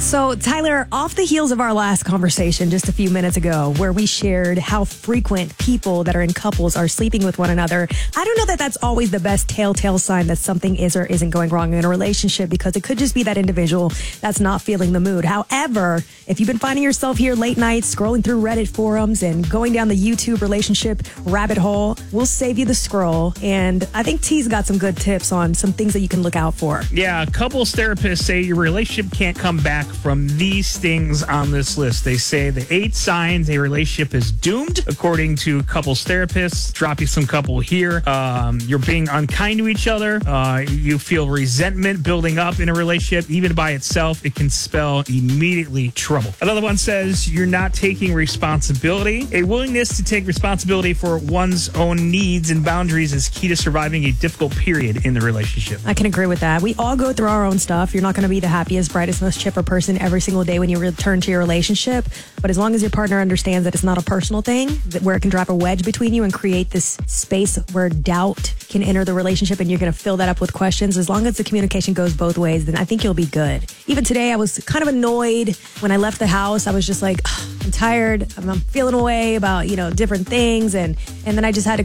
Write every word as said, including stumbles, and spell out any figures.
So, Tyler, off the heels of our last conversation just a few minutes ago, where we shared how frequent people that are in couples are sleeping with one another, I don't know that that's always the best telltale sign that something is or isn't going wrong in a relationship, because it could just be that individual that's not feeling the mood. However, if you've been finding yourself here late nights scrolling through Reddit forums and going down the YouTube relationship rabbit hole, we'll save you the scroll. And I think T's got some good tips on some things that you can look out for. Yeah, couples therapists say your relationship can't come back from these things on this list. They say the eight signs a relationship is doomed, according to couples therapists. Drop you some couple here. Um, you're being unkind to each other. Uh, you feel resentment building up in a relationship. Even by itself, it can spell immediately trouble. Another one says you're not taking responsibility. A willingness to take responsibility for one's own needs and boundaries is key to surviving a difficult period in the relationship. I can agree with that. We all go through our own stuff. You're not going to be the happiest, brightest, most chipper person every single day when you return to your relationship. But as long as your partner understands that it's not a personal thing, that where it can drop a wedge between you and create this space where doubt can enter the relationship and you're going to fill that up with questions, as long as the communication goes both ways, then I think you'll be good. Even today, I was kind of annoyed when I left the house. I was just like, I'm tired. I'm, I'm feeling away about, you know, different things. And, and then I just had to